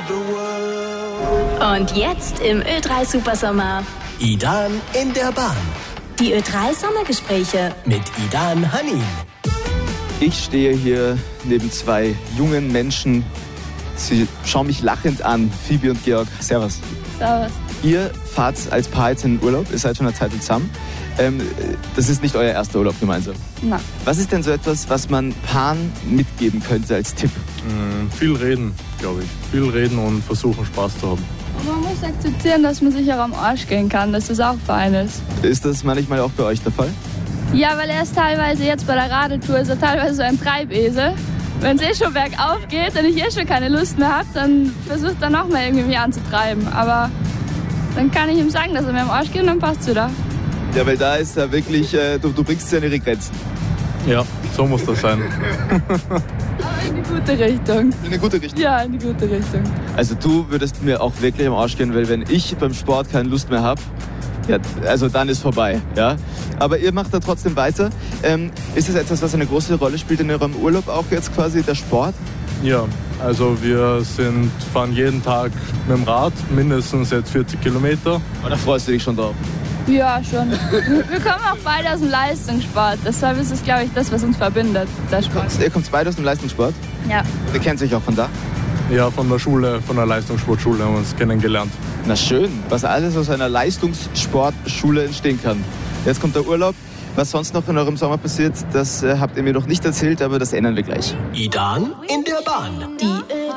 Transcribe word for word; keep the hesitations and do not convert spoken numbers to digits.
Und jetzt im Ö drei Supersommer Idan in der Bahn. Die Ö drei Sommergespräche mit Idan Hanin. Ich stehe hier neben zwei jungen Menschen. Sie schauen mich lachend an. Phoebe und Georg. Servus. Servus. Ihr fahrt als Paar jetzt in den Urlaub. Ihr seid schon eine Zeit zusammen. Ähm, das ist nicht euer erster Urlaub gemeinsam. Nein. Was ist denn so etwas, was man Paaren mitgeben könnte als Tipp? Mm, viel reden, glaube ich. Viel reden und versuchen, Spaß zu haben. Man muss akzeptieren, dass man sich auch am Arsch gehen kann, dass das auch fein ist. Ist das manchmal auch bei euch der Fall? Ja, weil er ist teilweise jetzt bei der Radeltour, ist er teilweise so ein Treibesel. Wenn es eh schon bergauf geht und ich eh schon keine Lust mehr habe, dann versucht er noch mal irgendwie anzutreiben. Aber dann kann ich ihm sagen, dass er mir am Arsch geht und dann passt es wieder. Ja, weil da ist er wirklich, äh, du, du bringst ja ihre Grenzen. Ja, so muss das sein. Aber in die gute Richtung. In eine gute Richtung? Ja, in die gute Richtung. Also du würdest mir auch wirklich am Arsch gehen, weil wenn ich beim Sport keine Lust mehr habe, ja, also dann ist vorbei. Ja? Aber ihr macht da trotzdem weiter. Ähm, ist das etwas, was eine große Rolle spielt in eurem Urlaub, auch jetzt quasi der Sport? Ja, also wir sind, fahren jeden Tag mit dem Rad, mindestens jetzt vierzig Kilometer. Und da freust du dich schon drauf? Ja, schon. Wir kommen auch beide aus dem Leistungssport. Deshalb ist es, glaube ich, das, was uns verbindet, der Sport. Ihr kommt beide aus dem Leistungssport? Ja. Ihr kennt euch auch von da? Ja, von der Schule, von der Leistungssportschule haben wir uns kennengelernt. Na schön, was alles aus einer Leistungssportschule entstehen kann. Jetzt kommt der Urlaub. Was sonst noch in eurem Sommer passiert, das äh, habt ihr mir noch nicht erzählt, aber das ändern wir gleich. Idan in der Bahn. Die Ö